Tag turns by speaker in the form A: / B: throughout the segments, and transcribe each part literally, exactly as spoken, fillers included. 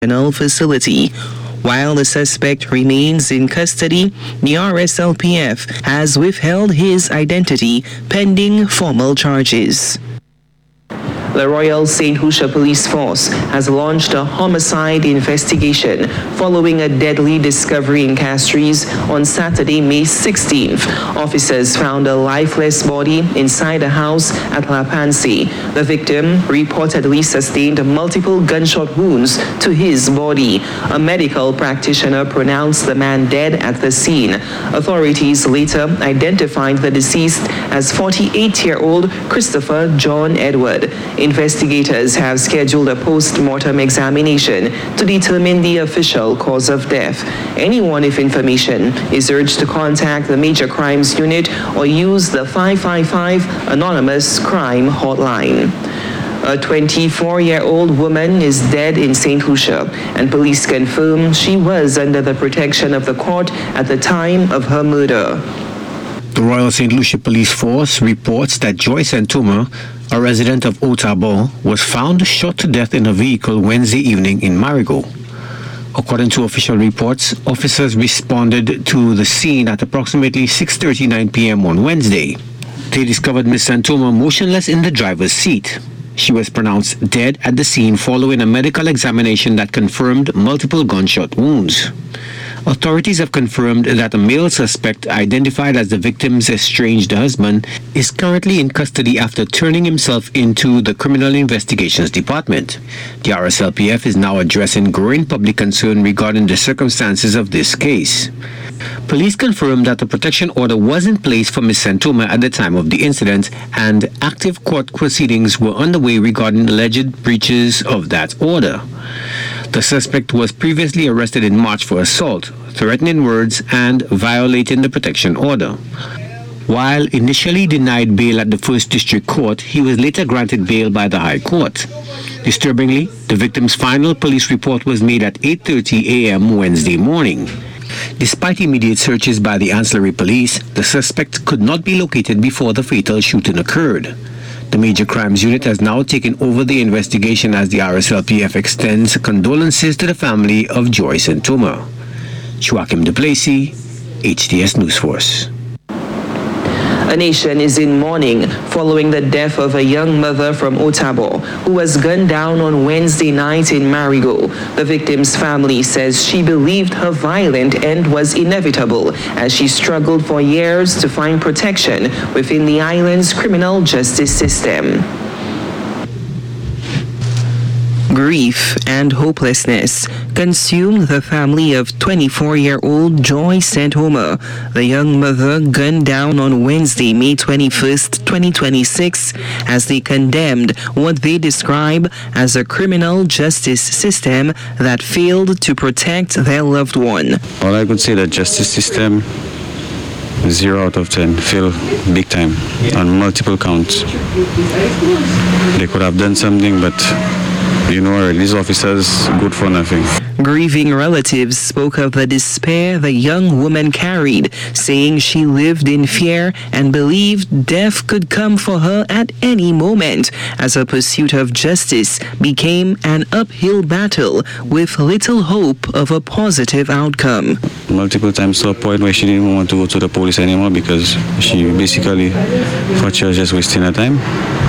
A: facility. While the suspect remains in custody, the R S L P F has withheld his identity pending formal charges. The Royal Saint Lucia Police Force has launched a homicide investigation following a deadly discovery in Castries on Saturday, May sixteenth. Officers found a lifeless body inside a house at La Panse. The victim reportedly sustained multiple gunshot wounds to his body. A medical practitioner pronounced the man dead at the scene. Authorities later identified the deceased as forty-eight-year-old Christopher John Edward. Investigators have scheduled a post-mortem examination to determine the official cause of death. Anyone with information is urged to contact the Major Crimes Unit or use the five five five Anonymous Crime Hotline. A twenty-four-year-old woman is dead in Saint Lucia, and police confirm she was under the protection of the court at the time of her murder.
B: The Royal Saint Lucia Police Force reports that Joyce Antoma, a resident of Otago, was found shot to death in a vehicle Wednesday evening in Marigot. According to official reports, officers responded to the scene at approximately six thirty-nine p.m. on Wednesday. They discovered Miss Antoma motionless in the driver's seat. She was pronounced dead at the scene following a medical examination that confirmed multiple gunshot wounds. Authorities have confirmed that a male suspect, identified as the victim's estranged husband, is currently in custody after turning himself into the Criminal Investigations Department. The R S L P F is now addressing growing public concern regarding the circumstances of this case. Police confirmed that the protection order was in place for Miz Antoma at the time of the incident, and active court proceedings were underway regarding alleged breaches of that order. The suspect was previously arrested in March for assault, threatening words, and violating the protection order. While initially denied bail at the First District Court, he was later granted bail by the High Court. Disturbingly, the victim's final police report was made at eight thirty a.m. Wednesday morning. Despite immediate searches by the ancillary police, the suspect could not be located before the fatal shooting occurred. The Major Crimes Unit has now taken over the investigation as the R S L P F extends condolences to the family of Joyce Antoma. Joachim Duplessis, H T S News Force.
A: A nation is in mourning following the death of a young mother from Otago who was gunned down on Wednesday night in Marigot. The victim's family says she believed her violent end was inevitable as she struggled for years to find protection within the island's criminal justice system. Grief and hopelessness consumed the family of twenty-four-year-old Joyce Antoma, the young mother gunned down on Wednesday, May twenty-first, twenty twenty-six, as they condemned what they describe as a criminal justice system that failed to protect their loved one.
C: All I could say, the justice system, zero out of ten, failed big time on multiple counts. They could have done something, but you know, these officers, good for nothing.
A: Grieving relatives spoke of the despair the young woman carried, saying she lived in fear and believed death could come for her at any moment, as her pursuit of justice became an uphill battle with little hope of a positive outcome.
C: Multiple times to a point where she didn't even want to go to the police anymore because she basically thought she was just wasting her time.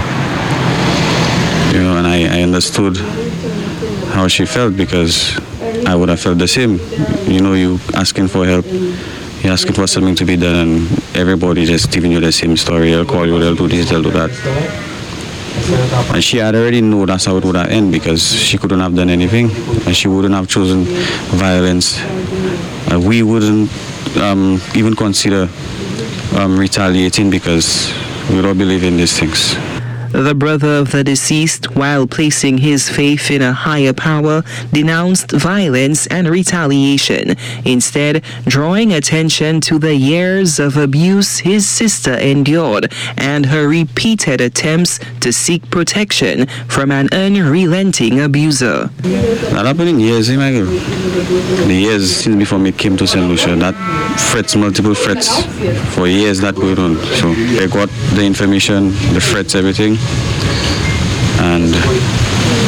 C: You know, and I, I understood how she felt because I would have felt the same. You know, you asking for help, you asking for something to be done, and everybody just giving you the same story. They'll call you, they'll do this, they'll do that. And she had already known that's how it would have ended because she couldn't have done anything, and she wouldn't have chosen violence. Uh, we wouldn't um, even consider um, retaliating because we don't believe in these things.
A: The brother of the deceased, while placing his faith in a higher power, denounced violence and retaliation, instead drawing attention to the years of abuse his sister endured and her repeated attempts to seek protection from an unrelenting abuser.
C: That happened in years, eh, Michael? The years since before me came to Saint Lucia, that threats, multiple threats for years that going on. So they got the information, the threats, everything. And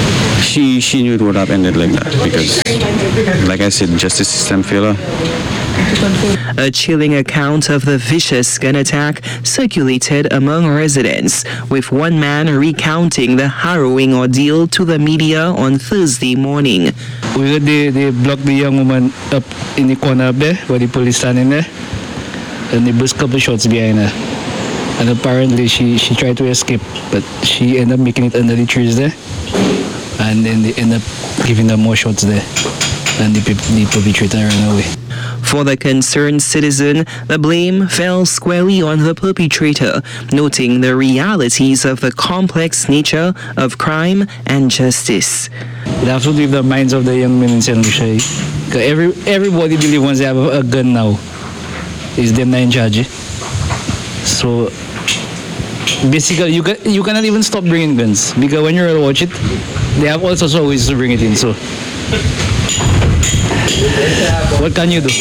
C: she she knew it would have ended like that because, like I said, justice system failure.
A: A chilling account of the vicious gun attack circulated among residents, with one man recounting the harrowing ordeal to the media on Thursday morning.
D: We, they, they blocked the young woman up in the corner up there, where the police standing there, and they burst a couple shots behind her. And apparently she, she tried to escape, but she ended up making it under the trees there. And then they ended up giving her more shots there, and the, the perpetrator ran away.
A: For the concerned citizen, the blame fell squarely on the perpetrator, noting the realities of the complex nature of crime and justice.
D: They have to leave the minds of the young men in Saint Lucia. Every, everybody believes once they have a, a gun now, is them not in charge. So basically, you can, you cannot even stop bringing guns, because when you watch it, they have all sorts of ways to bring it in. So what can you do?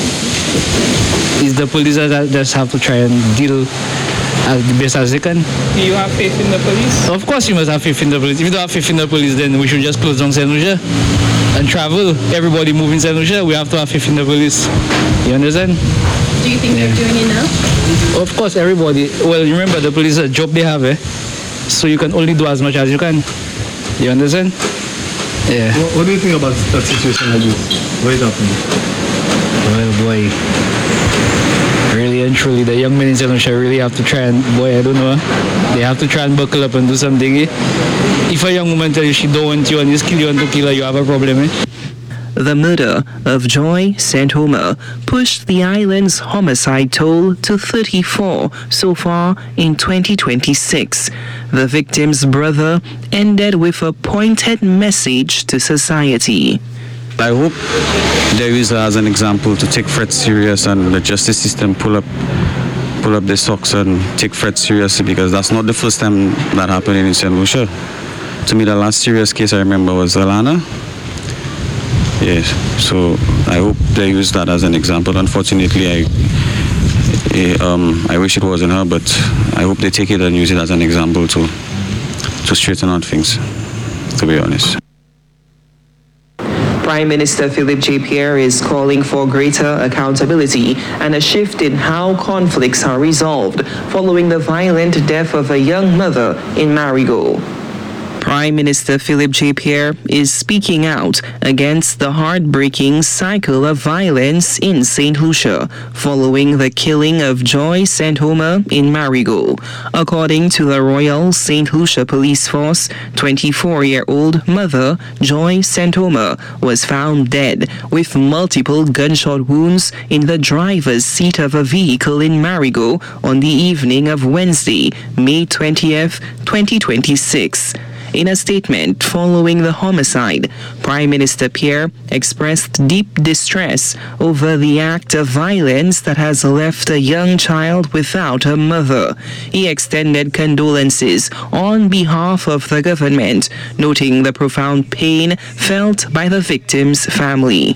D: Is the police that just have to try and deal as the best as they can.
E: Do you have faith in the police?
D: Of course you must have faith in the police. If you don't have faith in the police, then we should just close down Saint Lucia and travel. Everybody move in Saint Lucia. We have to have faith in the police. You understand?
E: Do you think yeah. they're doing enough?
D: Of course, everybody. Well, remember the police, a job they have, eh? So you can only do as much as you can. You understand? Yeah.
F: What, what do you think about that situation like this? What is happening?
D: Well, boy, really and truly, the young men in Saint Lucia really have to try and, boy, I don't know, they have to try and buckle up and do something. Eh? If a young woman tells you she don't want you and just kill you and to kill her, you have a problem, eh?
A: The murder of Joy Santoma pushed the island's homicide toll to thirty-four so far in twenty twenty-six. The victim's brother ended with a pointed message to society.
C: I hope there is as an example to take threats serious and the justice system pull up pull up their socks and take threats seriously, because that's not the first time that happened in Saint Lucia. To me, the last serious case I remember was Alana. Yes, so I hope they use that as an example. Unfortunately, I I, um, I wish it wasn't her, but I hope they take it and use it as an example to to straighten out things, to be honest.
A: Prime Minister Philip J. Pierre is calling for greater accountability and a shift in how conflicts are resolved following the violent death of a young mother in Marigot. Prime Minister Philip J. Pierre is speaking out against the heartbreaking cycle of violence in Saint Lucia following the killing of Joy Santoma in Marigot. According to the Royal Saint Lucia Police Force, twenty-four-year-old mother Joy Santoma was found dead with multiple gunshot wounds in the driver's seat of a vehicle in Marigot on the evening of Wednesday, May twentieth, twenty twenty-six. In a statement following the homicide, Prime Minister Pierre expressed deep distress over the act of violence that has left a young child without a mother. He extended condolences on behalf of the government, noting the profound pain felt by the victim's family.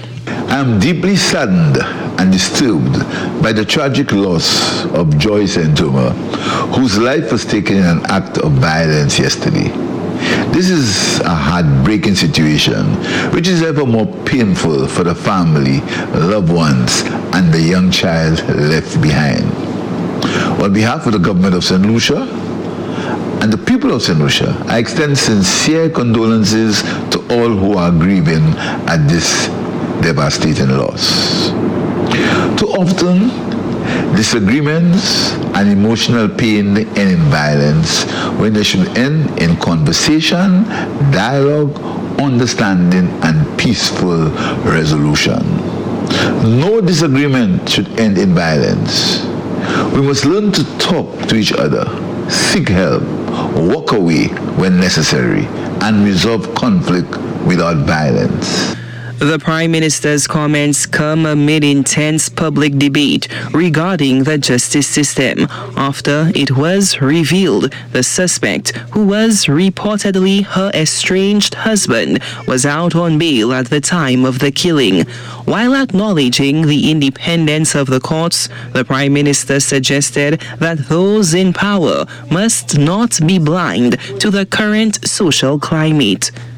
G: I am deeply saddened and disturbed by the tragic loss of Joy Santoma, whose life was taken in an act of violence yesterday. This is a heartbreaking situation, which is ever more painful for the family, loved ones, and the young child left behind. On behalf of the government of Saint Lucia and the people of Saint Lucia, I extend sincere condolences to all who are grieving at this devastating loss. Too often, disagreements and emotional pain end in violence when they should end in conversation, dialogue, understanding, and peaceful resolution. No disagreement should end in violence. We must learn to talk to each other, seek help, walk away when necessary, and resolve conflict without violence.
A: The Prime Minister's comments come amid intense public debate regarding the justice system after it was revealed the suspect, who was reportedly her estranged husband, was out on bail at the time of the killing. While acknowledging the independence of the courts, the Prime Minister suggested that those in power must not be blind to the current social climate.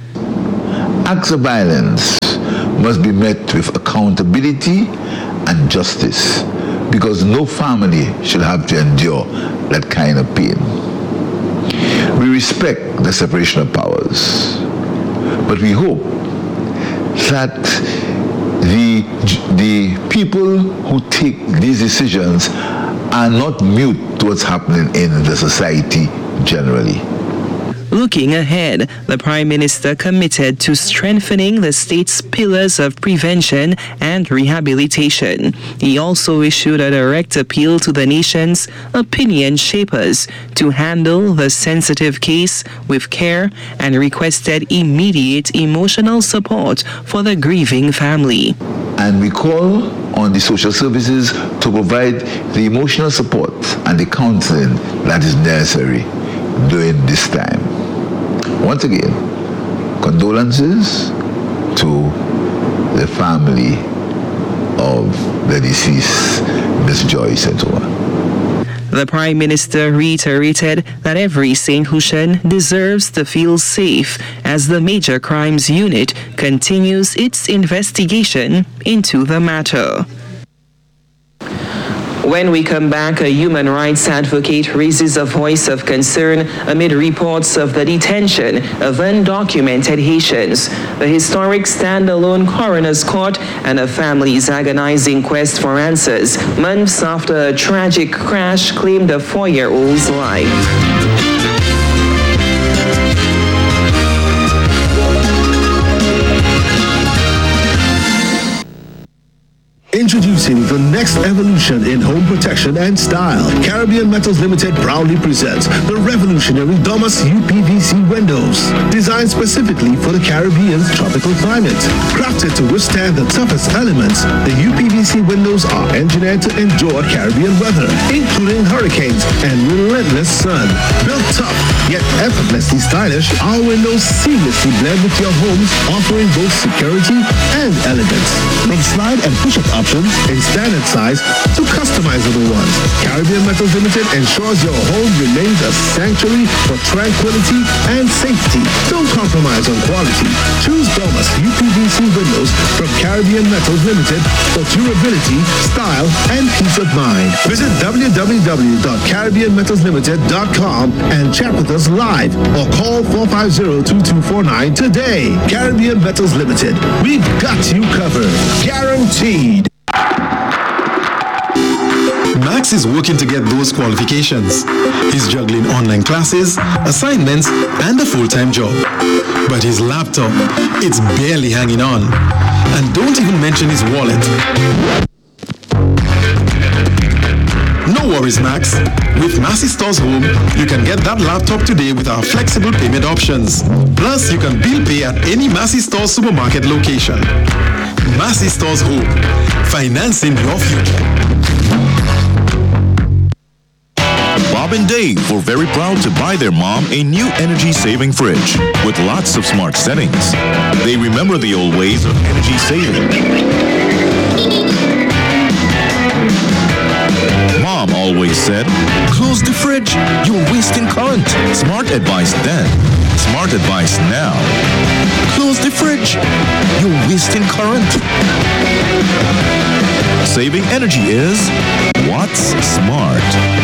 G: acts of violence must be met with accountability and justice, because no family should have to endure that kind of pain. We respect the separation of powers, but we hope that the, the people who take these decisions are not mute to what's happening in the society generally.
A: Looking ahead, the Prime Minister committed to strengthening the state's pillars of prevention and rehabilitation. He also issued a direct appeal to the nation's opinion shapers to handle the sensitive case with care and requested immediate emotional support for the grieving family.
G: And we call on the social services to provide the emotional support and the counseling that is necessary during this time. Once again, condolences to the family of the deceased, Miss Joyce Ntumah.
A: The Prime Minister reiterated that every Saint Lucian deserves to feel safe as the Major Crimes Unit continues its investigation into the matter. When we come back, a human rights advocate raises a voice of concern amid reports of the detention of undocumented Haitians. The historic standalone coroner's court and a family's agonizing quest for answers months after a tragic crash claimed a four-year-old's life.
H: Introducing the next evolution in home protection and style. Caribbean Metals Limited proudly presents the revolutionary Domus U P V C windows. Designed specifically for the Caribbean's tropical climate. Crafted to withstand the toughest elements, the U P V C windows are engineered to endure Caribbean weather, including hurricanes and relentless sun. Built tough, yet effortlessly stylish, our windows seamlessly blend with your homes, offering both security and elegance. From slide and push-up options in standard size to customizable ones, Caribbean Metals Limited ensures your home remains a sanctuary for tranquility and safety. Don't compromise on quality. Choose Domus U P V C windows from Caribbean Metals Limited for durability, style, and peace of mind. Visit w w w dot caribbean metals limited dot com and chat with us live or call four five zero, two two four nine today. Caribbean Metals Limited. We've got you covered. Guaranteed.
I: Max is working to get those qualifications. He's juggling online classes, assignments, and a full-time job. But his laptop, it's barely hanging on. And don't even mention his wallet. No worries, Max. With Massey Stores Home, you can get that laptop today with our flexible payment options. Plus, you can bill pay at any Massey Stores supermarket location. Massey Stores Home, financing your future.
J: Bob and Dave were very proud to buy their mom a new energy-saving fridge with lots of smart settings. They remember the old ways of energy saving. Mom always said, "Close the fridge, you're wasting current." Smart advice then, smart advice now. Close the fridge, you're wasting current. Saving energy is what's smart.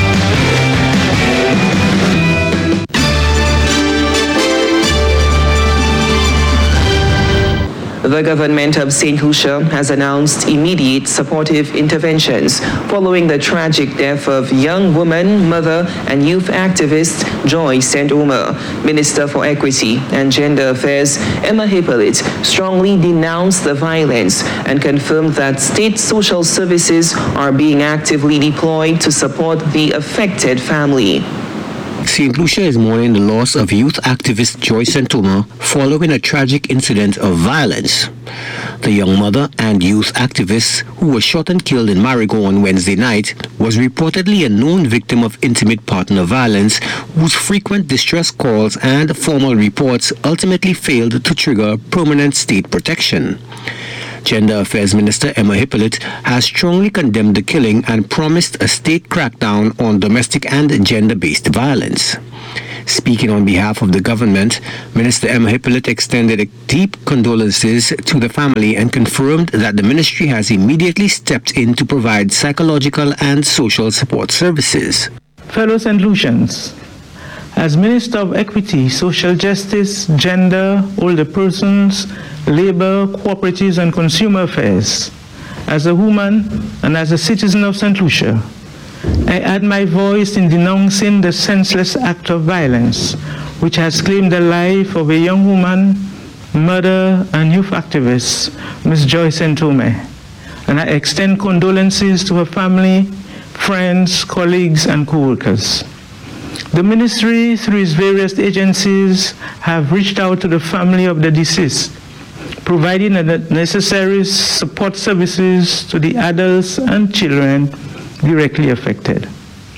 A: The government of Saint Lucia has announced immediate supportive interventions following the tragic death of young woman, mother, and youth activist Joyce Ntumah. Minister for Equity and Gender Affairs Emma Hippolyte strongly denounced the violence and confirmed that state social services are being actively deployed to support the affected family.
B: Saint Lucia is mourning the loss of youth activist Joyce Ntumah following a tragic incident of violence. The young mother and youth activist, who was shot and killed in Marigot on Wednesday night, was reportedly a known victim of intimate partner violence, whose frequent distress calls and formal reports ultimately failed to trigger permanent state protection. Gender Affairs Minister Emma Hippolyte has strongly condemned the killing and promised a state crackdown on domestic and gender-based violence. Speaking on behalf of the government, Minister Emma Hippolyte extended deep condolences to the family and confirmed that the ministry has immediately stepped in to provide psychological and social support services.
K: Fellow Saint Lucians, as Minister of Equity, Social Justice, Gender, Older Persons, Labor, Cooperatives and Consumer Affairs, as a woman and as a citizen of Saint Lucia, I add my voice in denouncing the senseless act of violence which has claimed the life of a young woman, mother and youth activist, Miz Joyce Ntume, and I extend condolences to her family, friends, colleagues and co-workers. The ministry, through its various agencies, have reached out to the family of the deceased, providing the necessary support services to the adults and children directly affected.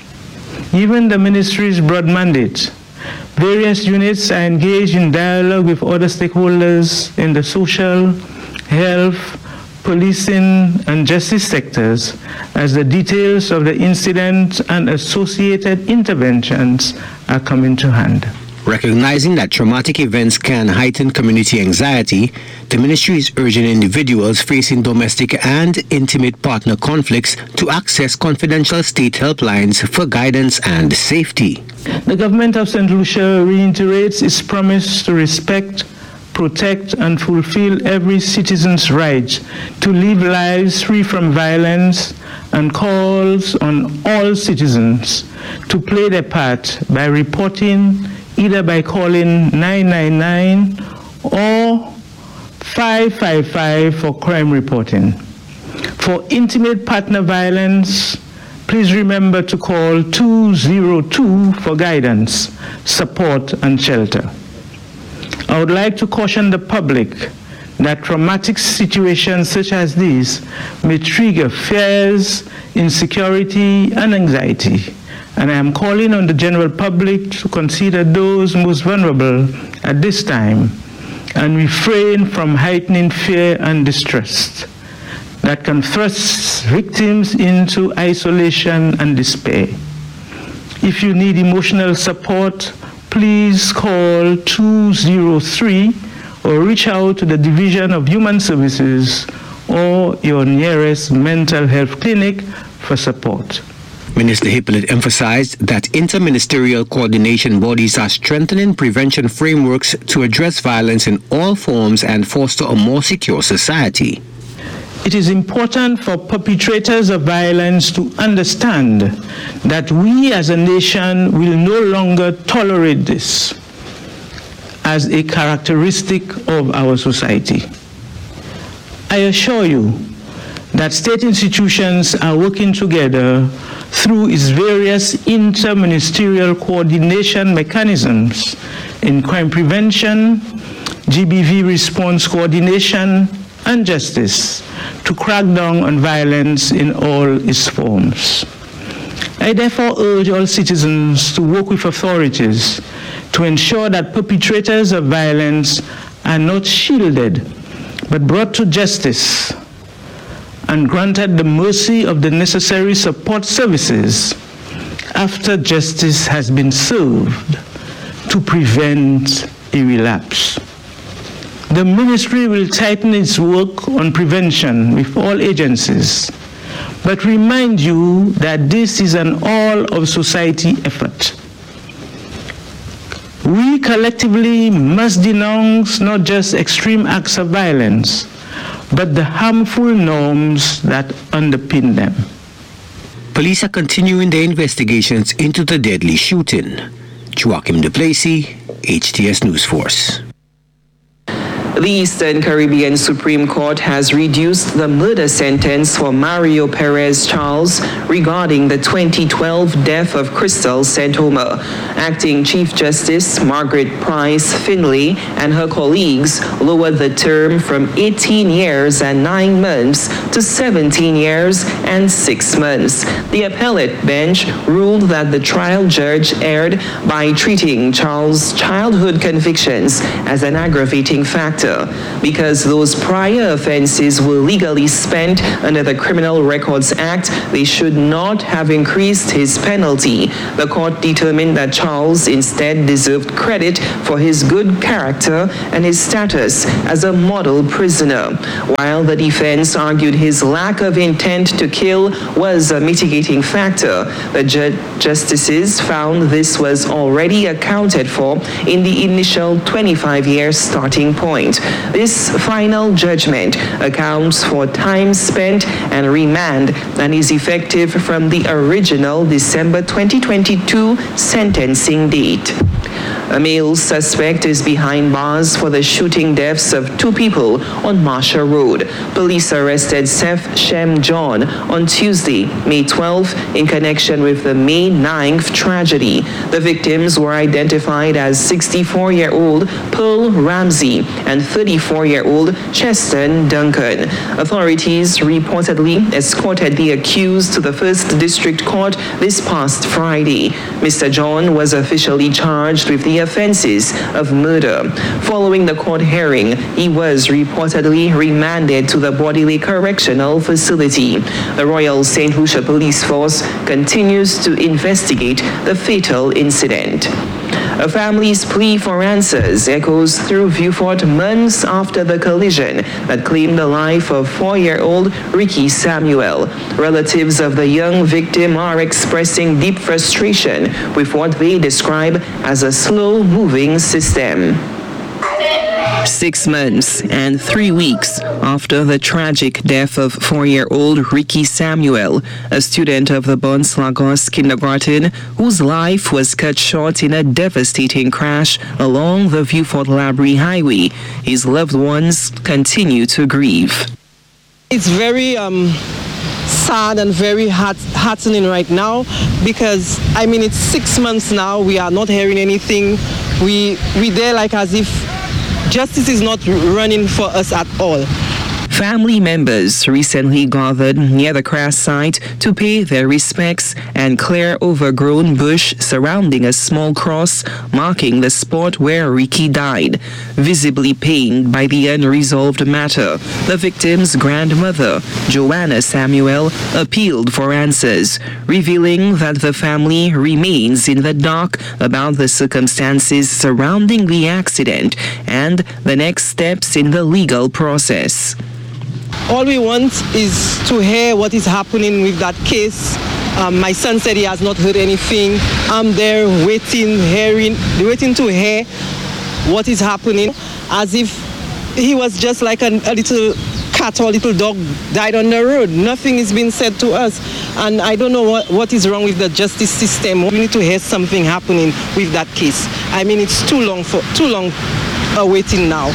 K: Given the ministry's broad mandate, various units are engaged in dialogue with other stakeholders in the social, health, policing, and justice sectors as the details of the incident and associated interventions are coming to hand.
B: Recognizing that traumatic events can heighten community anxiety, the ministry is urging individuals facing domestic and intimate partner conflicts to access confidential state helplines for guidance and safety.
K: The government of Saint Lucia reiterates its promise to respect, protect, and fulfill every citizen's right to live lives free from violence and calls on all citizens to play their part by reporting either by calling nine nine nine or five five five for crime reporting. For intimate partner violence, please remember to call two zero two for guidance, support, and shelter. I would like to caution the public that traumatic situations such as these may trigger fears, insecurity, and anxiety. And I am calling on the general public to consider those most vulnerable at this time and refrain from heightening fear and distrust that can thrust victims into isolation and despair. If you need emotional support, please call two zero three or reach out to the Division of Human Services or your nearest mental health clinic for support.
B: Minister Hippolyte emphasized that interministerial coordination bodies are strengthening prevention frameworks to address violence in all forms and foster a more secure society.
K: It is important for perpetrators of violence to understand that we as a nation will no longer tolerate this as a characteristic of our society. I assure you that state institutions are working together through its various interministerial coordination mechanisms in crime prevention, G B V response coordination, and justice to crack down on violence in all its forms. I therefore urge all citizens to work with authorities to ensure that perpetrators of violence are not shielded, but brought to justice and granted the mercy of the necessary support services after justice has been served to prevent a relapse. The ministry will tighten its work on prevention with all agencies, but remind you that this is an all-of-society effort. We collectively must denounce not just extreme acts of violence, but the harmful norms that underpin them.
B: Police are continuing their investigations into the deadly shooting. Joachim Duplessis, H T S News Force.
A: The Eastern Caribbean Supreme Court has reduced the murder sentence for Mario Perez Charles regarding the twenty twelve death of Crystal St-Omer. Acting Chief Justice Margaret Price Finley and her colleagues lowered the term from eighteen years and nine months to seventeen years and six months. The appellate bench ruled that the trial judge erred by treating Charles' childhood convictions as an aggravating factor factor. Because those prior offenses were legally spent under the Criminal Records Act, they should not have increased his penalty. The court determined that Charles instead deserved credit for his good character and his status as a model prisoner, while the defense argued his lack of intent to kill was a mitigating factor. The ju- justices found this was already accounted for in the initial twenty-five-year starting point. This final judgment accounts for time spent and remand and is effective from the original December twenty twenty-two sentencing date. A male suspect is behind bars for the shooting deaths of two people on Marshall Road. Police arrested Seth Shem John on Tuesday, May twelfth, in connection with the May ninth tragedy. The victims were identified as sixty-four-year-old Pearl Ramsey and thirty-four-year-old Cheston Duncan. Authorities reportedly escorted the accused to the First District Court this past Friday. Mister John was officially charged with the offenses of murder. Following the court hearing, he was reportedly remanded to the Bodily Correctional Facility. The Royal Saint Lucia Police Force continues to investigate the fatal incident. A family's plea for answers echoes through Vieux-Fort months after the collision that claimed the life of four-year-old Ricky Samuel. Relatives of the young victim are expressing deep frustration with what they describe as a slow-moving system. Six months and three weeks after the tragic death of four-year-old Ricky Samuel, a student of the Bons Lagos kindergarten whose life was cut short in a devastating crash along the Vieux-Fort-Labrie highway, his loved ones continue to grieve.
L: It's very um, sad and very heart heartening right now because, I mean, it's six months now. We are not hearing anything. We, we there like as if justice is not running for us at all.
A: Family members recently gathered near the crash site to pay their respects and clear overgrown bush surrounding a small cross marking the spot where Ricky died. Visibly pained by the unresolved matter, the victim's grandmother, Joanna Samuel, appealed for answers, revealing that the family remains in the dark about the circumstances surrounding the accident and the next steps in the legal process.
L: All we want is to hear what is happening with that case. Um, my son said he has not heard anything. I'm there waiting, hearing, waiting to hear what is happening, as if he was just like a, a little cat or little dog died on the road. Nothing is being said to us. And I don't know what, what is wrong with the justice system. We need to hear something happening with that case. I mean, it's too long for too long uh, waiting now.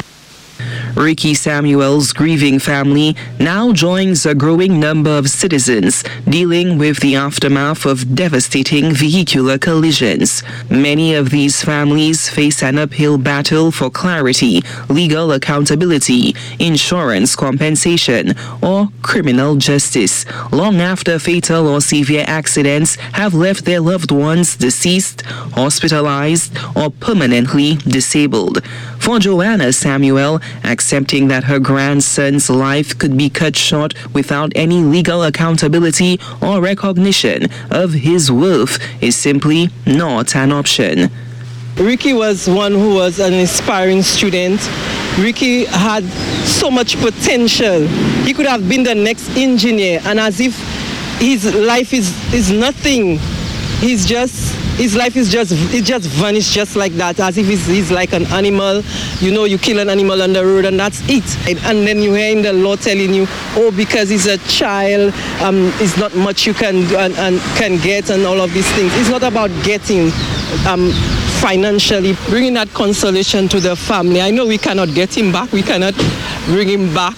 A: Ricky Samuel's grieving family now joins a growing number of citizens dealing with the aftermath of devastating vehicular collisions. Many of these families face an uphill battle for clarity, legal accountability, insurance compensation, or criminal justice, long after fatal or severe accidents have left their loved ones deceased, hospitalized, or permanently disabled. For Joanna Samuel, accepting that her grandson's life could be cut short without any legal accountability or recognition of his worth is simply not an option.
L: Ricky was one who was an inspiring student. Ricky had so much potential. He could have been the next engineer, and as if his life is, is nothing. He's just His life is just, it just vanished just like that, as if he's, he's like an animal. You know, you kill an animal on the road and that's it. And then you hear in the law telling you, oh, because he's a child, um, it's not much you can do and, and can get and all of these things. It's not about getting um, financially, bringing that consolation to the family. I know we cannot get him back, we cannot bring him back,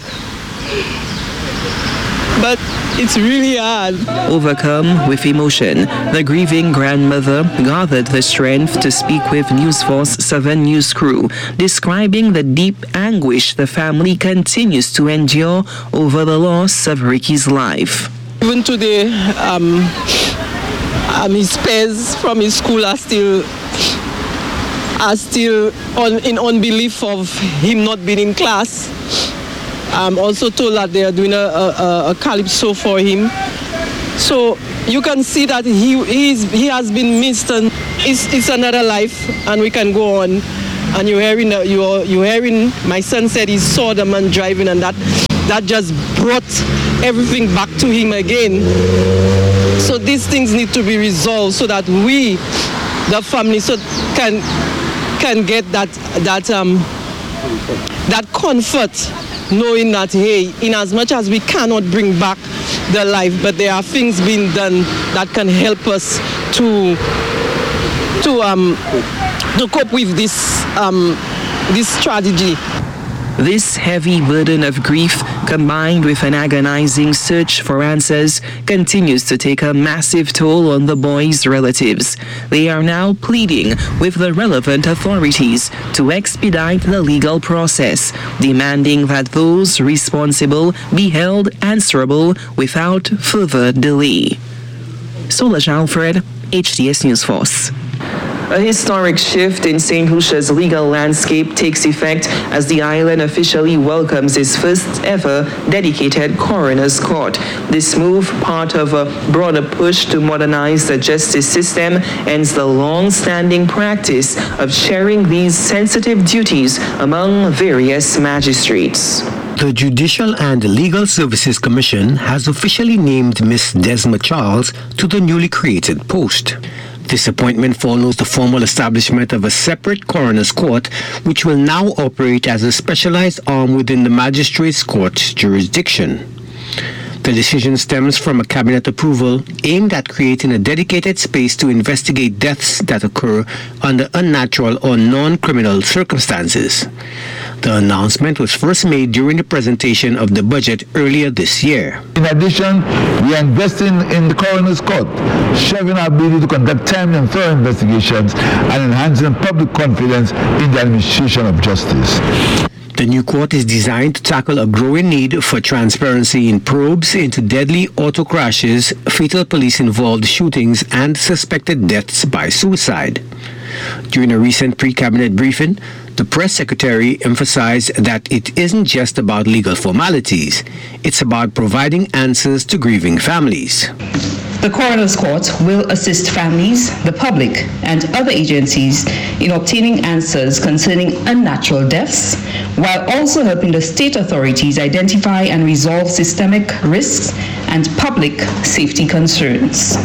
L: but it's really hard.
A: Overcome with emotion, the grieving grandmother gathered the strength to speak with News Force seven News crew, describing the deep anguish the family continues to endure over the loss of Ricky's life.
L: Even today, um, um, his peers from his school are still are still on, in unbelief of him not being in class. I'm also told that they are doing a, a, a calypso for him. So you can see that he he's, he has been missed, and it's, it's another life, and we can go on. And you're hearing, you're, you're hearing, my son said he saw the man driving, and that, that just brought everything back to him again. So these things need to be resolved so that we, the family, so can can get that that um that comfort, knowing that, hey, in as much as we cannot bring back the life, but there are things being done that can help us to to um to cope with this um this tragedy.
A: This heavy burden of grief, combined with an agonizing search for answers, continues to take a massive toll on the boys' relatives. They are now pleading with the relevant authorities to expedite the legal process, demanding that those responsible be held answerable without further delay. Solange Alfred, H T S News Force. A historic shift in Saint Lucia's legal landscape takes effect as the island officially welcomes its first ever dedicated coroner's court. This move, part of a broader push to modernize the justice system, ends the long-standing practice of sharing these sensitive duties among various magistrates.
B: The Judicial and Legal Services Commission has officially named Miss Desma Charles to the newly created post. This appointment follows the formal establishment of a separate coroner's court, which will now operate as a specialized arm within the magistrates' court's jurisdiction. The decision stems from a cabinet approval aimed at creating a dedicated space to investigate deaths that occur under unnatural or non-criminal circumstances. The announcement was first made during the presentation of the budget earlier this year.
G: In addition, we are investing in the coroner's court, sharpening our ability to conduct timely and thorough investigations and enhancing public confidence in the administration of justice.
B: The new court is designed to tackle a growing need for transparency in probes into deadly auto crashes, fatal police-involved shootings, and suspected deaths by suicide. During a recent pre-cabinet briefing, the press secretary emphasized that it isn't just about legal formalities, it's about providing answers to grieving families.
M: The Coroner's Court will assist families, the public, and other agencies in obtaining answers concerning unnatural deaths, while also helping the state authorities identify and resolve systemic risks and public safety concerns.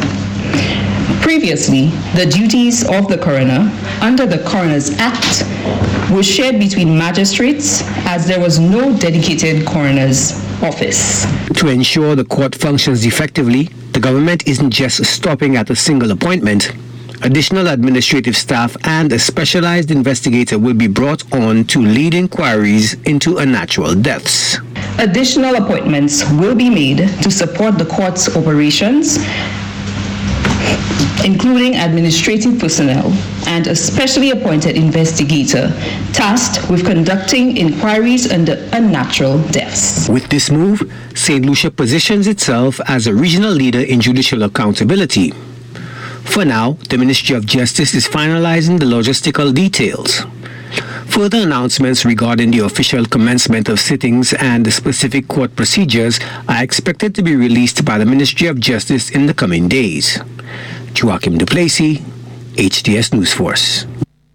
M: Previously, the duties of the coroner under the Coroner's Act were shared between magistrates, as there was no dedicated coroner's office.
B: To ensure the court functions effectively, the government isn't just stopping at a single appointment. Additional administrative staff and a specialized investigator will be brought on to lead inquiries into unnatural deaths.
M: Additional appointments will be made to support the court's operations, including administrative personnel and a specially appointed investigator tasked with conducting inquiries under unnatural deaths.
B: With this move, Saint Lucia positions itself as a regional leader in judicial accountability. For now, the Ministry of Justice is finalizing the logistical details. Further announcements regarding the official commencement of sittings and the specific court procedures are expected to be released by the Ministry of Justice in the coming days. Joachim Duplessis, H T S News Force.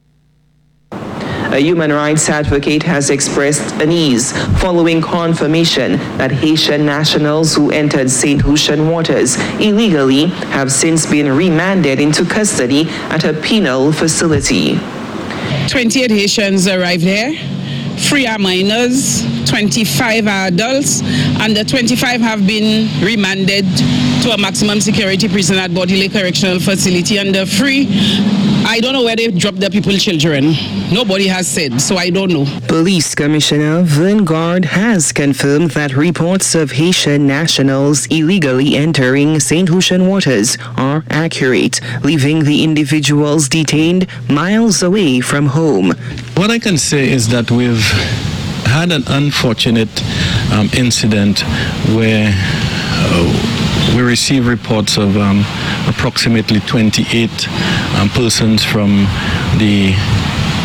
A: A human rights advocate has expressed unease following confirmation that Haitian nationals who entered Saint Lucian waters illegally have since been remanded into custody at a penal facility.
E: twenty-eight Haitians arrived here. Three are minors, twenty-five are adults, and the twenty-five have been remanded to a maximum security prison at Bodile Correctional Facility. And the three, I don't know where they dropped the people children. Nobody has said, so I don't know.
A: Police Commissioner Vern Gard has confirmed that reports of Haitian nationals illegally entering Saint Lucian waters are accurate, leaving the individuals detained miles away from home.
F: What I can say is that we've had an unfortunate um, incident where uh, we received reports of um, approximately twenty-eight um, persons from the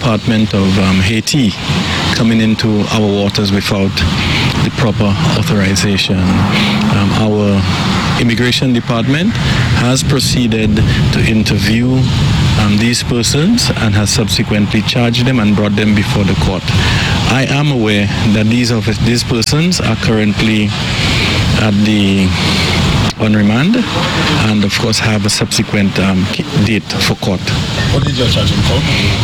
F: department of um, Haiti coming into our waters without the proper authorization. Um, our immigration department has proceeded to interview um, these persons and has subsequently charged them and brought them before the court. I am aware that these of these persons are currently at the on remand and of course have a subsequent um, date for court.
N: What did you charge him for?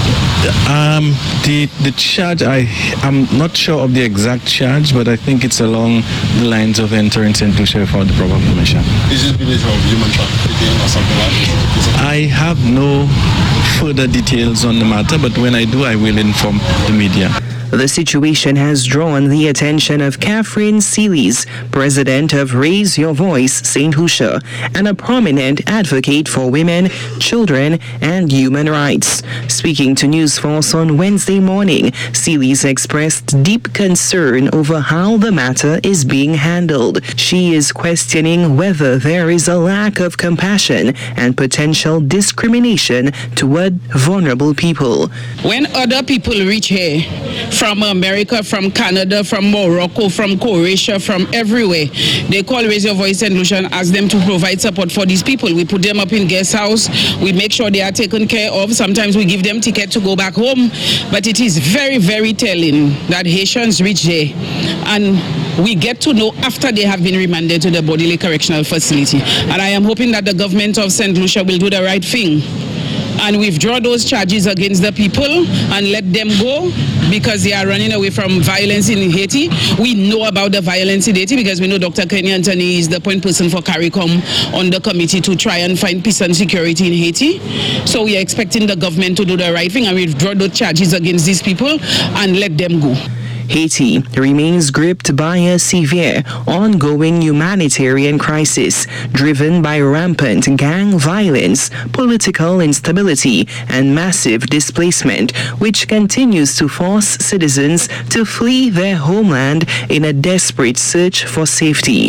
F: Um, the the charge, I I'm not sure of the exact charge, but I think it's along the lines of entering Saint Lucia without the proper permission.
N: Is it because of human trafficking or something like that?
F: I have no further details on the matter, but when I do, I will inform the media.
A: The situation has drawn the attention of Catherine Seelys, president of Raise Your Voice Saint Lucia, and a prominent advocate for women, children, and human rights. Speaking to News Force on Wednesday morning, Seelys expressed deep concern over how the matter is being handled. She is questioning whether there is a lack of compassion and potential discrimination toward vulnerable people.
E: When other people reach here, from America, from Canada, from Morocco, from Croatia, from everywhere, they call Raise Your Voice Saint Lucia and ask them to provide support for these people. We put them up in guest house. We make sure they are taken care of. Sometimes we give them ticket to go back home. But it is very, very telling that Haitians reach there and we get to know after they have been remanded to the Bodily Correctional Facility. And I am hoping that the government of Saint Lucia will do the right thing and withdraw those charges against the people and let them go because they are running away from violence in Haiti. We know about the violence in Haiti because we know Doctor Kenny Anthony is the point person for CARICOM on the committee to try and find peace and security in Haiti. So we are expecting the government to do the right thing and withdraw those charges against these people and let them go.
A: Haiti remains gripped by a severe, ongoing humanitarian crisis driven by rampant gang violence, political instability, and massive displacement, which continues to force citizens to flee their homeland in a desperate search for safety.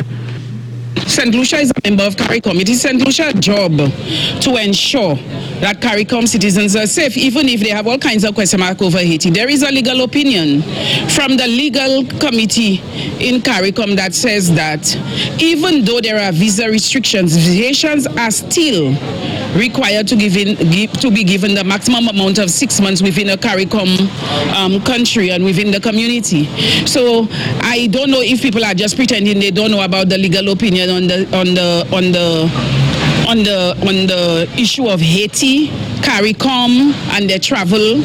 E: Saint Lucia is a member of CARICOM. It is Saint Lucia's job to ensure that CARICOM citizens are safe, even if they have all kinds of question marks over Haiti. There is a legal opinion from the legal committee in CARICOM that says that even though there are visa restrictions, Haitians are still required to give in, give, to be given the maximum amount of six months within a CARICOM um, country and within the community. So I don't know if people are just pretending they don't know about the legal opinion on the on the on the on the on the issue of Haiti, CARICOM, and their travel.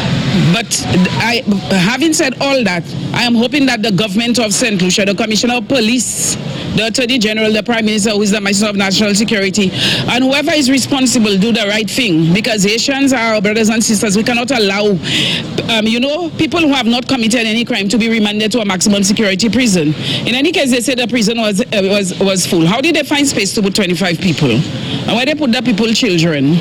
E: But I, having said all that, I am hoping that the government of Saint Lucia, the Commissioner of Police, the Attorney General, the Prime Minister, who is the Minister of National Security, and whoever is responsible do the right thing, because Haitians are our brothers and sisters. We cannot allow, um, you know, people who have not committed any crime to be remanded to a maximum security prison. In any case, they said the prison was, uh, was, was full. How did they find space to put twenty-five people? And where they put the people, children?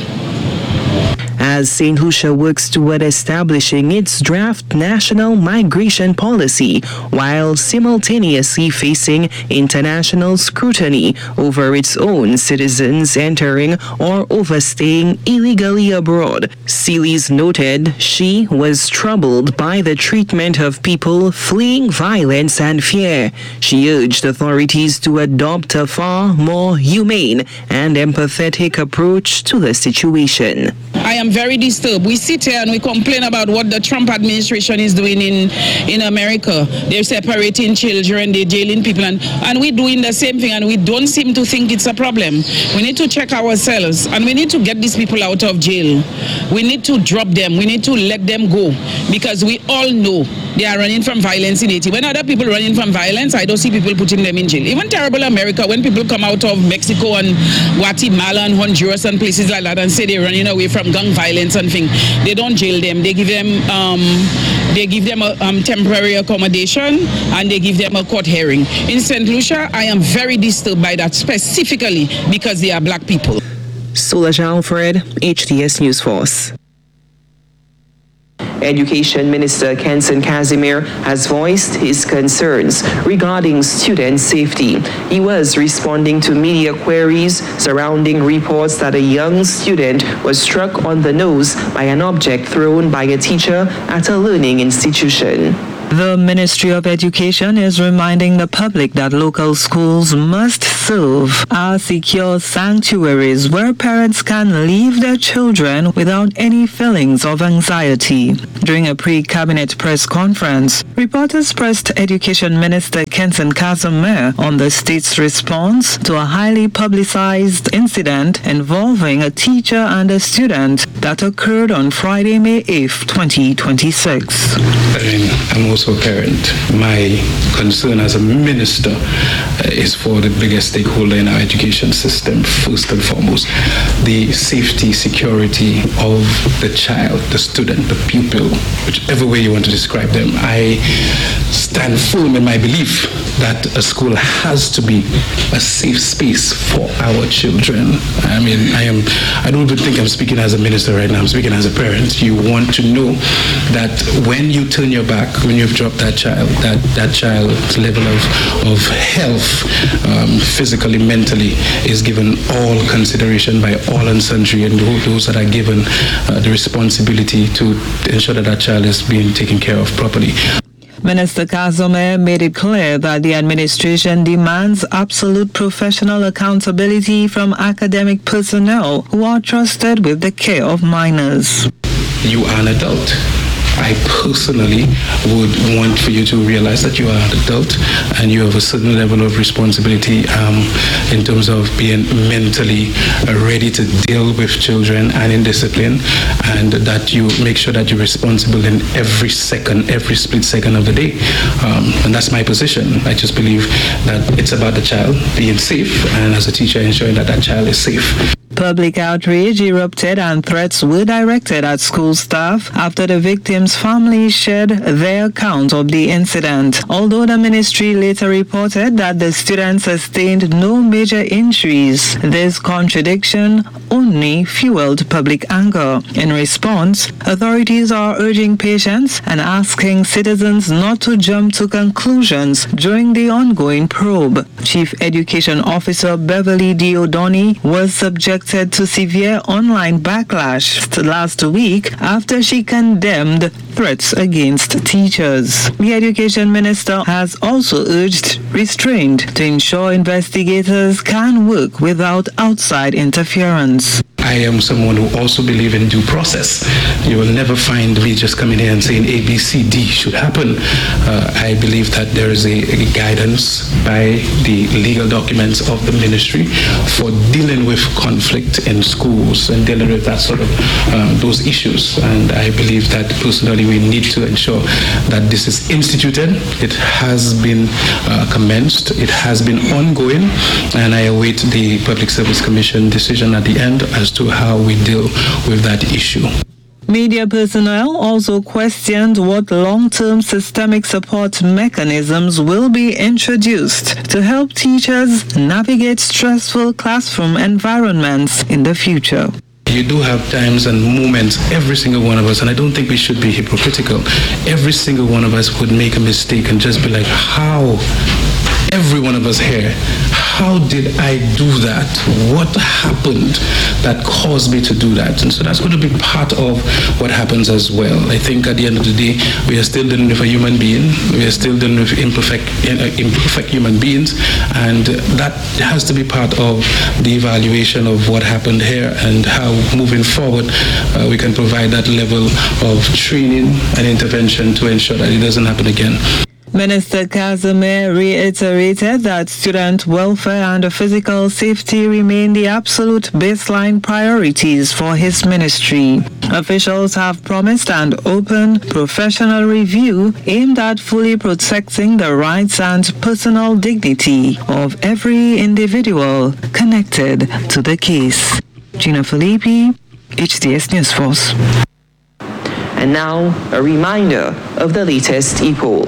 A: As Saint Lucia works toward establishing its draft national migration policy while simultaneously facing international scrutiny over its own citizens entering or overstaying illegally abroad. Seelys noted she was troubled by the treatment of people fleeing violence and fear. She urged authorities to adopt a far more humane and empathetic approach to the situation.
E: I am very disturbed. We sit here and we complain about what the Trump administration is doing in, in America. They're separating children, they're jailing people, and, and we're doing the same thing, and we don't seem to think it's a problem. We need to check ourselves, and we need to get these people out of jail. We need to drop them. We need to let them go, because we all know they are running from violence in Haiti. When other people running from violence, I don't see people putting them in jail. Even terrible America, when people come out of Mexico and Guatemala and Honduras and places like that and say they're running away from gang violence and things, they don't jail them. They give them um, they give them a um, temporary accommodation and they give them a court hearing. In Saint Lucia, I am very disturbed by that, specifically because they are black people.
A: Solange Alfred, H T S News Force. Education Minister Kenson Casimir has voiced his concerns regarding student safety. He was responding to media queries surrounding reports that a young student was struck on the nose by an object thrown by a teacher at a learning institution. The Ministry of Education is reminding the public that local schools must serve as secure sanctuaries where parents can leave their children without any feelings of anxiety. During a pre-cabinet press conference, reporters pressed Education Minister Kenson Casimir on the state's response to a highly publicized incident involving a teacher and a student that occurred on Friday, May eighth, twenty twenty-six.
O: I'm also a parent. My concern as a minister uh, is for the biggest stakeholder in our education system, first and foremost, the safety, security of the child, the student, the pupil, whichever way you want to describe them. I stand firm in my belief that a school has to be a safe space for our children. I mean, I am, I don't even think I'm speaking as a minister right now, I'm speaking as a parent. You want to know that when you turn your back, when you've dropped that child, that, that child's level of, of health, um, physically, mentally, is given all consideration by all and sundry, and those that are given uh, the responsibility to ensure that that child is being taken care of properly.
A: Minister Casimir made it clear that the administration demands absolute professional accountability from academic personnel who are trusted with the care of minors.
O: You are an adult. I personally would want for you to realize that you are an adult and you have a certain level of responsibility um, in terms of being mentally ready to deal with children and in discipline, and that you make sure that you're responsible in every second, every split second of the day. Um, and that's my position. I just believe that it's about the child being safe, and as a teacher ensuring that that child is safe.
A: Public outrage erupted and threats were directed at school staff after the victims' families shared their account of the incident. Although the ministry later reported that the students sustained no major injuries, this contradiction only fueled public anger. In response, authorities are urging patience and asking citizens not to jump to conclusions during the ongoing probe. Chief Education Officer Beverly D. O'Donnell was subjected to severe online backlash last week after she condemned threats against teachers. The Education Minister has also urged restraint to ensure investigators can work without outside interference.
O: I am someone who also believes in due process. You will never find me just coming here and saying A, B, C, D should happen. Uh, I believe that there is a, a guidance by the legal documents of the ministry for dealing with conflict in schools and dealing with that sort of um, those issues. And I believe that personally we need to ensure that this is instituted. It has been uh, commenced. It has been ongoing, and I await the Public Service Commission decision at the end as to how we deal with that issue.
A: Media personnel also questioned what long-term systemic support mechanisms will be introduced to help teachers navigate stressful classroom environments in the future.
O: You do have times and moments, every single one of us, and I don't think we should be hypocritical. Every single one of us would make a mistake and just be like, how? Every one of us here, how did I do that? What happened that caused me to do that? And so that's going to be part of what happens as well. I think at the end of the day, we are still dealing with a human being. We are still dealing with imperfect, uh, imperfect human beings. And that has to be part of the evaluation of what happened here and how moving forward uh, we can provide that level of training and intervention to ensure that it doesn't happen again.
A: Minister Casimir reiterated that student welfare and physical safety remain the absolute baseline priorities for his ministry. Officials have promised an open, professional review aimed at fully protecting the rights and personal dignity of every individual connected to the case. Gina Filippi, H D S News Force. And now, a reminder of the latest e-poll.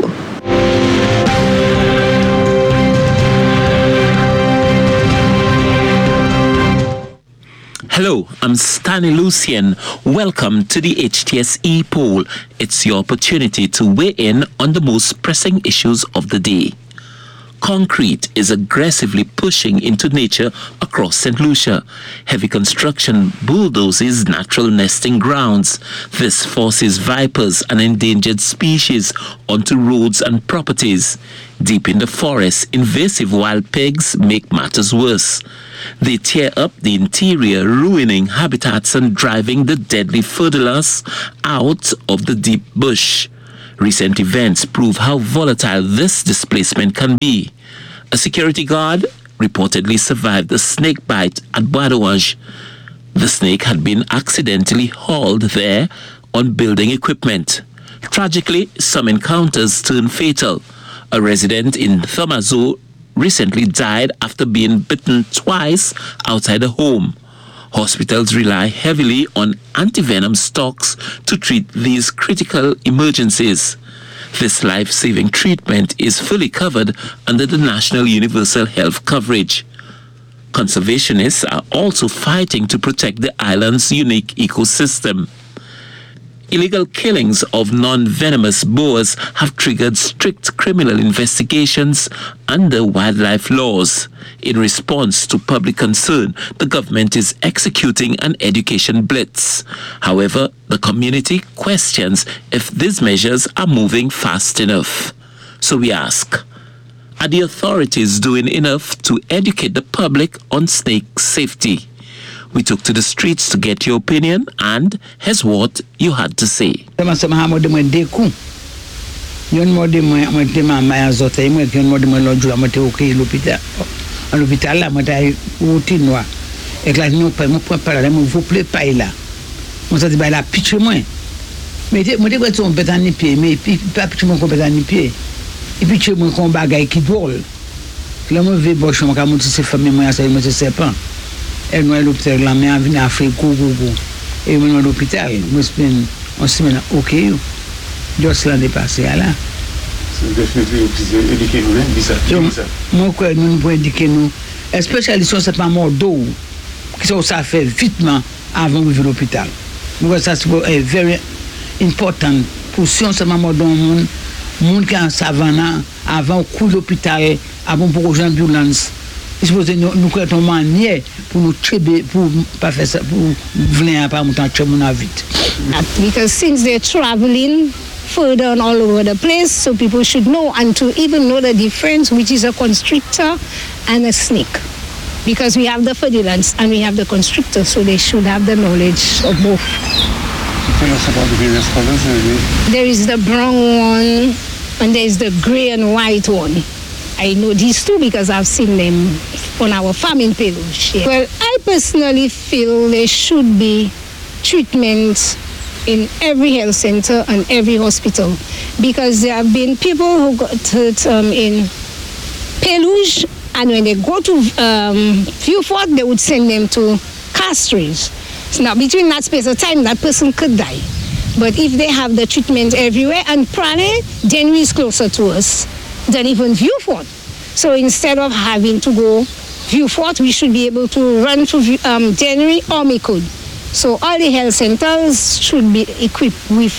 P: Hello, I'm Stanley Lucien. Welcome to the H T S E poll. It's your opportunity to weigh in on the most pressing issues of the day. Concrete is aggressively pushing into nature across Saint Lucia. Heavy construction bulldozes natural nesting grounds. This forces vipers and endangered species onto roads and properties. Deep in the forest, invasive wild pigs make matters worse. They tear up the interior, ruining habitats and driving the deadly furdelers out of the deep bush. Recent events prove how volatile this displacement can be. A security guard reportedly survived a snake bite at Badouage. The snake had been accidentally hauled there on building equipment. Tragically, some encounters turned fatal. A resident in Thomazo recently died after being bitten twice outside a home. Hospitals rely heavily on antivenom stocks to treat these critical emergencies. This life-saving treatment is fully covered under the National Universal Health Coverage. Conservationists are also fighting to protect the island's unique ecosystem. Illegal killings of non-venomous boas have triggered strict criminal investigations under wildlife laws. In response to public concern, the government is executing an education blitz. However, the community questions if these measures are moving fast enough. So we ask, are the authorities doing enough to educate the public on snake safety? We took to the streets to get your opinion, and here's what you had to say.
Q: Et nous à l'hôpital la mère vient à faire go go go et nous à l'hôpital nous spend on semaine OK juste l'année passée là c'est définitivement obligé éduquer nous même ça moi quoi nous nous éduquer nous especially si c'est pas mort d'eau qui ça fait vitement avant de l'hôpital nous ça c'est very important pour si on se mort dans monde monde qui en savana avant coup l'hôpital avant pour gens ambulance. Supposé nous nous créons manière pour nous tuer pour pas faire ça pour venir pas monter tuer mon vite.
R: Because since they're traveling further and all over the place, so people should know and to even know the difference, which is a constrictor and a snake. Because we have the ferdinands and we have the constrictor, so they should have the knowledge of both. Tell us about the various colors. There is the brown one and there is the gray and white one. I know these two because I've seen them on our farm in Peluche. Yeah. Well, I personally feel there should be treatment in every health center and every hospital because there have been people who got hurt um, in Peluche, and when they go to um, Vieux Fort, they would send them to Castries. So now between that space of time, that person could die. But if they have the treatment everywhere, and Prane, January is closer to us than even Vieux Fort. So instead of having to go Vieux Fort, we should be able to run to um, January or Micoud. So all the health centers should be equipped with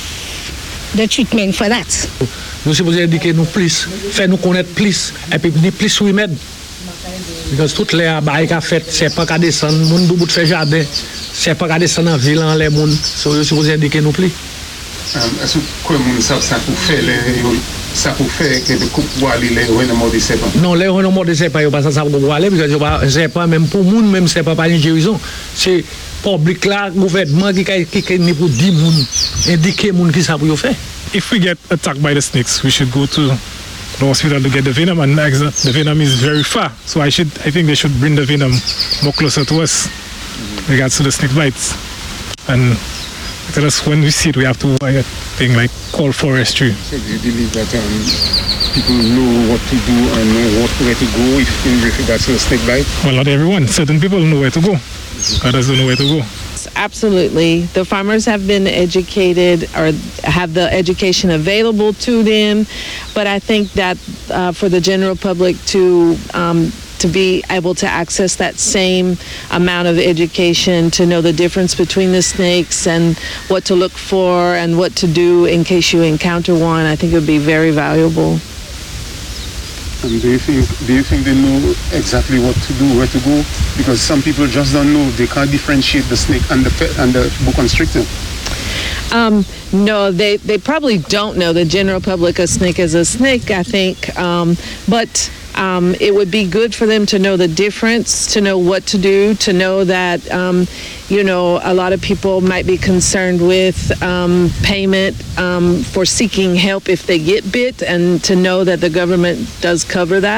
R: the treatment for that.
S: Nous sommes supposés éduquer nous plus, faire nous connaître plus, et puis ni plus remèdes. Parce que toutes les abailles qu'a fait, c'est pas qu'à descendre, moun bout de faire jardin, c'est pas qu'à descendre en ville en les moun. So nous supposés éduquer nous plus.
O: Est-ce que moun ça ça pour faire les ça pour faire que de coupe bois les renommer de c'est pas.
S: Non, les renommer de c'est pas parce que ça pour bois parce que c'est pas même pour moun même c'est pas pas une guérison. C'est public là gouvernement qui qui qui ni pour dix moun indiquer moun qui ça pour faire.
T: If we get attacked by the snakes, we should go to the hospital to get the venom, and the venom is very far. So I should, I think they should bring the venom more closer to us, in regards to the snake bites. And tell us when we see it, we have to buy a thing like call forestry.
O: So do you believe that um, people know what to do and know what, where to go if in regards to the snake bite?
T: Well, not everyone. Certain people know where to go. Others don't know where to go.
U: Absolutely. The farmers have been educated or have the education available to them, but I think that uh, for the general public to um, to be able to access that same amount of education, to know the difference between the snakes and what to look for and what to do in case you encounter one. I think it would be very valuable.
D: And do you think do you think they know exactly what to do, where to go? Because some people just don't know. They can't differentiate the snake and the pet and the boa constrictor.
U: Um, no, they, they probably don't know. The general public, a snake is a snake, I think. Um, but um, it would be good for them to know the difference, to know what to do, to know that, um, you know, a lot of people might be concerned with um, payment um, for seeking help if they get bit, and to know that the government does cover that.